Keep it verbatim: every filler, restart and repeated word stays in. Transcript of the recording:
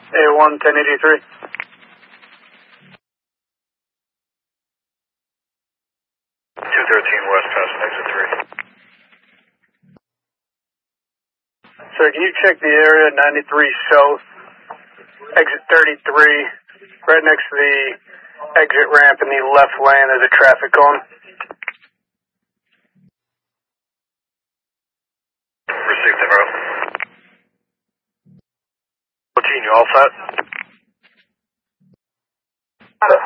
A one, ten eighty-three. two thirteen West, passing exit three. Sir, can you check the area, ninety-three South, exit thirty-three, right next to the exit ramp in the left lane, there's a traffic cone. Received, bro. Fourteen, you all set?